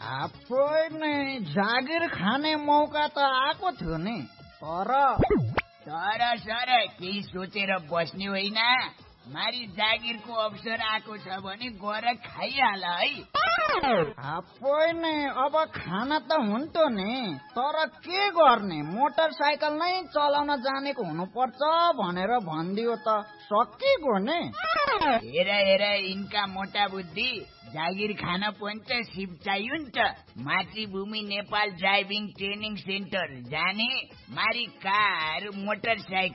आफै नै जागिर खाने मौका त आएको थियो नि, तर सर केही सोचेर बस्ने होइन। मारी जागिरको अवसर आएको छ भने गएर खाइहाल है। आफै नै अब खाना त हुन्थ्यो नि, तर के गर्ने, मोटरसाइकल नै चलाउन जानेको हुनुपर्छ भनेर भनिदियो त सकिगयो नि। हेर यिनका मोटा बुद्धि, जागिर खान पनि त सिप चाहियो नि त। मातृभूमि नेपाल ड्राइभिङ ट्रेनिङ सेन्टर जाने, मारी कार मोटरसाइकल